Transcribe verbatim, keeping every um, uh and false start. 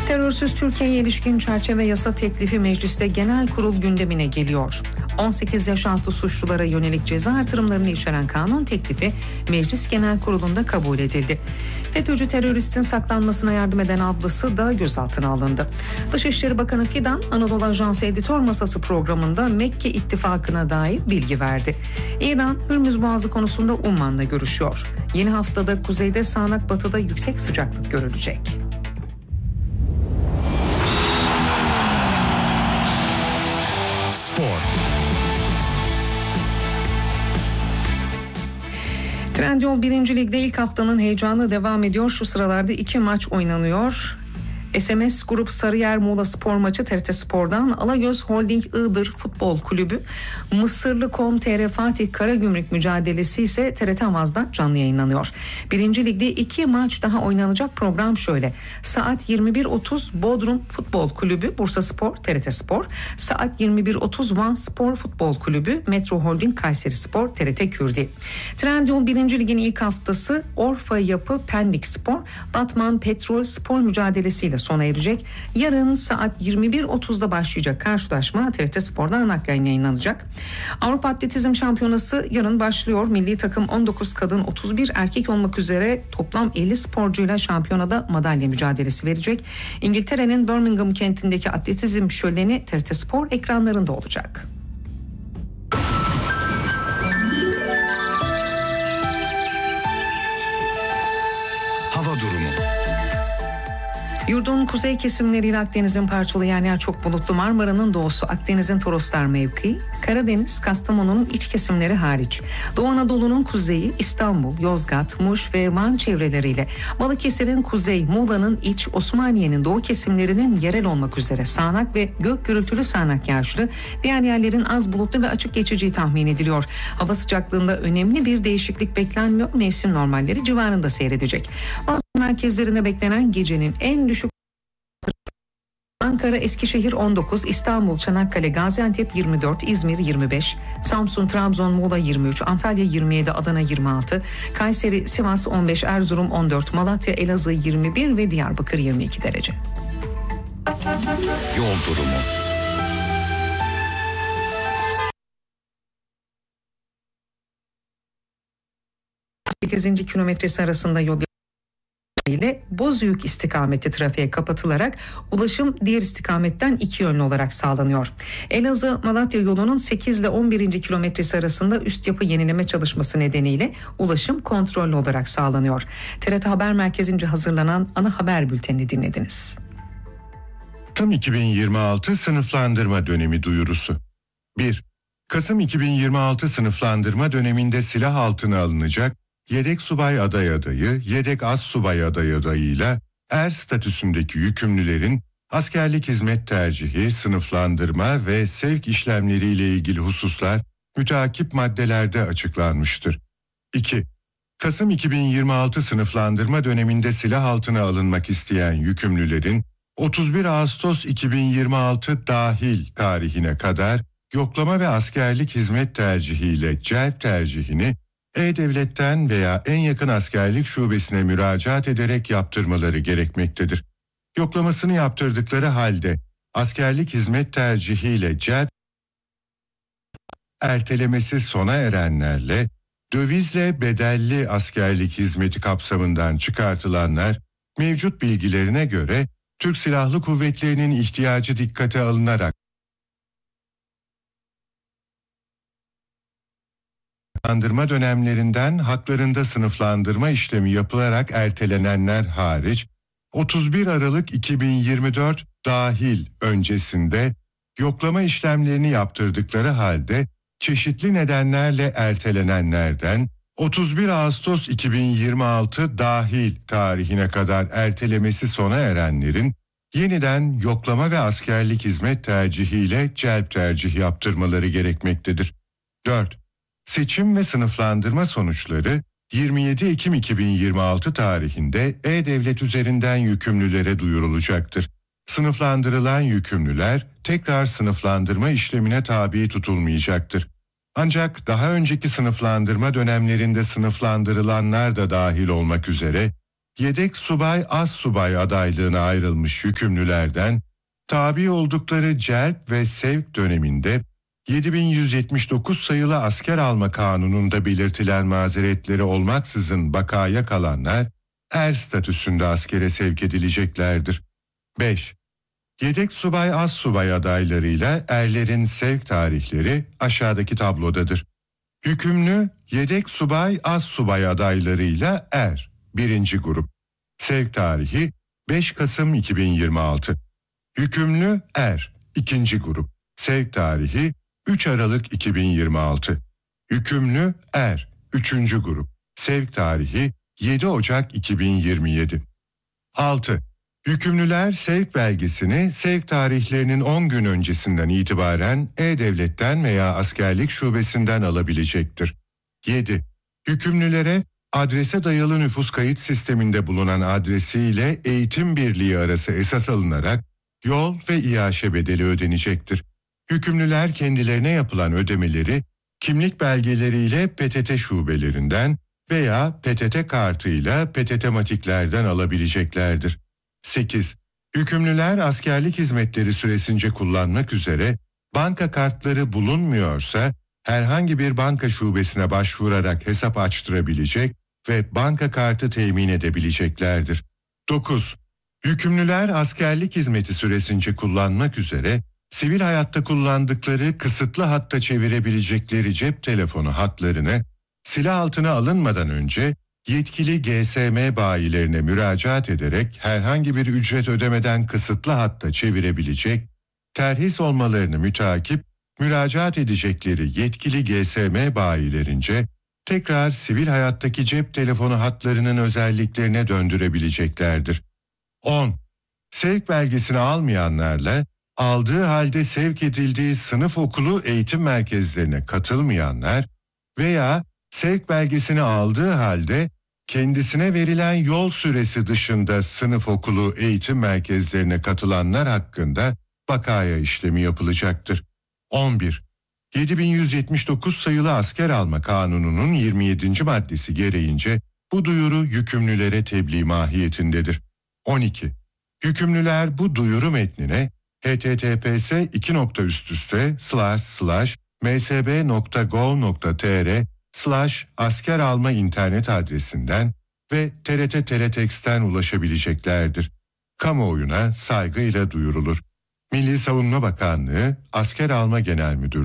Terörsüz Türkiye'ye ilişkin çerçeve yasa teklifi mecliste genel kurul gündemine geliyor. on sekiz yaş altı suçlulara yönelik ceza artırımlarını içeren kanun teklifi Meclis Genel Kurulu'nda kabul edildi. FETÖ'cü teröristin saklanmasına yardım eden ablası da gözaltına alındı. Dışişleri Bakanı Fidan, Anadolu Ajansı Editör Masası programında Mekke İttifakı'na dair bilgi verdi. İran, Hürmüz Boğazı konusunda Umman'la görüşüyor. Yeni haftada kuzeyde sağanak, batıda yüksek sıcaklık görülecek. Spor. Trendyol birinci Lig'de ilk haftanın heyecanı devam ediyor. Şu sıralarda iki maç oynanıyor. S M S Grup Sarıyer Muğla Spor maçı T R T Spor'dan, Alagöz Holding Iğdır Futbol Kulübü Mısırlı nokta com nokta t r Fatih Karagümrük mücadelesi ise T R T Avaz'da canlı yayınlanıyor. Birinci Lig'de iki maç daha oynanacak. Program şöyle: saat yirmi bir otuz Bodrum Futbol Kulübü Bursa Spor T R T Spor, saat yirmi bir otuz Van Spor Futbol Kulübü Metro Holding Kayseri Spor T R T Kürdi. Trendyol birinci Lig'in ilk haftası Orfa Yapı Pendik Spor Batman Petrol Spor mücadelesiyle sona erecek. Yarın saat yirmi bir otuzda başlayacak karşılaşma T R T Spor'dan naklen yayınlanacak. Avrupa Atletizm Şampiyonası yarın başlıyor. Milli takım on dokuz kadın otuz bir erkek olmak üzere toplam elli sporcuyla şampiyonada madalya mücadelesi verecek. İngiltere'nin Birmingham kentindeki atletizm şöleni T R T Spor ekranlarında olacak. Hava durumu. Yurdun kuzey kesimleriyle Akdeniz'in parçalı yer yer çok bulutlu. Marmara'nın doğusu, Akdeniz'in Toroslar mevkii, Karadeniz, Kastamonu'nun iç kesimleri hariç, Doğu Anadolu'nun kuzeyi, İstanbul, Yozgat, Muş ve Van çevreleriyle, Balıkesir'in kuzey, Muğla'nın iç, Osmaniye'nin doğu kesimlerinin yerel olmak üzere sağanak ve gök gürültülü sağanak yağışlı, diğer yerlerin az bulutlu ve açık geçeceği tahmin ediliyor. Hava sıcaklığında önemli bir değişiklik beklenmiyor. Mevsim normalleri civarında seyredecek. Bazı merkezlerinde beklenen gecenin en düşük Ankara, Eskişehir on dokuz, İstanbul, Çanakkale, Gaziantep yirmi dört, İzmir yirmi beş, Samsun, Trabzon, Muğla yirmi üç, Antalya yirmi yedi, Adana yirmi altı, Kayseri, Sivas on beş, Erzurum on dört, Malatya, Elazığ yirmi bir ve Diyarbakır yirmi iki derece. Yol durumu. sekizinci kilometresi arasında yol ile Bozüyük istikameti trafiğe kapatılarak ulaşım diğer istikametten iki yönlü olarak sağlanıyor. Elazığ-Malatya yolunun sekiz ile on birinci kilometresi arasında üst yapı yenileme çalışması nedeniyle ulaşım kontrollü olarak sağlanıyor. T R T Haber Merkezi'nce hazırlanan ana haber bültenini dinlediniz. Kasım iki bin yirmi altı sınıflandırma dönemi duyurusu. bir. Kasım iki bin yirmi altı sınıflandırma döneminde silah altına alınacak yedek subay aday adayı, yedek az subay aday adayıyla er statüsündeki yükümlülerin askerlik hizmet tercihi, sınıflandırma ve sevk işlemleriyle ilgili hususlar müteakip maddelerde açıklanmıştır. iki. Kasım iki bin yirmi altı sınıflandırma döneminde silah altına alınmak isteyen yükümlülerin otuz bir Ağustos iki bin yirmi altı dahil tarihine kadar yoklama ve askerlik hizmet tercihiyle celp tercihini E-Devlet'ten veya en yakın askerlik şubesine müracaat ederek yaptırmaları gerekmektedir. Yoklamasını yaptırdıkları halde askerlik hizmet tercihiyle celp ertelemesi sona erenlerle dövizle bedelli askerlik hizmeti kapsamından çıkartılanlar mevcut bilgilerine göre Türk Silahlı Kuvvetleri'nin ihtiyacı dikkate alınarak sınıflandırma dönemlerinden haklarında sınıflandırma işlemi yapılarak ertelenenler hariç otuz bir Aralık iki bin yirmi dört dahil öncesinde yoklama işlemlerini yaptırdıkları halde çeşitli nedenlerle ertelenenlerden otuz bir Ağustos iki bin yirmi altı dahil tarihine kadar ertelemesi sona erenlerin yeniden yoklama ve askerlik hizmet tercihiyle celp tercih yaptırmaları gerekmektedir. dört. Seçim ve sınıflandırma sonuçları yirmi yedi Ekim iki bin yirmi altı tarihinde E-Devlet üzerinden yükümlülere duyurulacaktır. Sınıflandırılan yükümlüler tekrar sınıflandırma işlemine tabi tutulmayacaktır. Ancak daha önceki sınıflandırma dönemlerinde sınıflandırılanlar da dahil olmak üzere yedek subay az subay adaylığına ayrılmış yükümlülerden tabi oldukları celp ve sevk döneminde yedi bin yüz yetmiş dokuz sayılı asker alma kanununda belirtilen mazeretleri olmaksızın bakaya kalanlar er statüsünde askere sevk edileceklerdir. beş. Yedek subay az subay adaylarıyla erlerin sevk tarihleri aşağıdaki tablodadır. Hükümlü yedek subay az subay adaylarıyla er birinci grup. Sevk tarihi beş Kasım iki bin yirmi altı. Hükümlü er ikinci grup. Sevk tarihi üç Aralık iki bin yirmi altı. Hükümlü er üçüncü grup. Sevk tarihi yedi Ocak iki bin yirmi yedi. altı. Hükümlüler sevk belgesini sevk tarihlerinin on gün öncesinden itibaren E-Devlet'ten veya askerlik şubesinden alabilecektir. yedi. Hükümlülere adrese dayalı nüfus kayıt sisteminde bulunan adresiyle eğitim birliği arası esas alınarak yol ve İAŞ bedeli ödenecektir. Hükümlüler kendilerine yapılan ödemeleri kimlik belgeleriyle P T T şubelerinden veya P T T kartıyla P T T matiklerden alabileceklerdir. sekiz. Hükümlüler askerlik hizmetleri süresince kullanmak üzere banka kartları bulunmuyorsa herhangi bir banka şubesine başvurarak hesap açtırabilecek ve banka kartı temin edebileceklerdir. dokuz. Hükümlüler askerlik hizmeti süresince kullanmak üzere sivil hayatta kullandıkları kısıtlı hatta çevirebilecekleri cep telefonu hatlarını silah altına alınmadan önce yetkili G S M bayilerine müracaat ederek herhangi bir ücret ödemeden kısıtlı hatta çevirebilecek, terhis olmalarını mütakip müracaat edecekleri yetkili G S M bayilerince tekrar sivil hayattaki cep telefonu hatlarının özelliklerine döndürebileceklerdir. on. Sevk belgesini almayanlarla aldığı halde sevk edildiği sınıf okulu eğitim merkezlerine katılmayanlar veya sevk belgesini aldığı halde kendisine verilen yol süresi dışında sınıf okulu eğitim merkezlerine katılanlar hakkında bakaya işlemi yapılacaktır. on bir. yedi bin yüz yetmiş dokuz sayılı asker alma kanununun yirmi yedinci maddesi gereğince bu duyuru yükümlülere tebliğ mahiyetindedir. on iki. Hükümlüler bu duyuru metnine https iki nokta üst üste slash slash msb.gov.tr slash asker alma internet adresinden ve T R T Teletext'ten ulaşabileceklerdir. Kamuoyuna saygıyla duyurulur. Milli Savunma Bakanlığı Asker Alma Genel Müdürlüğü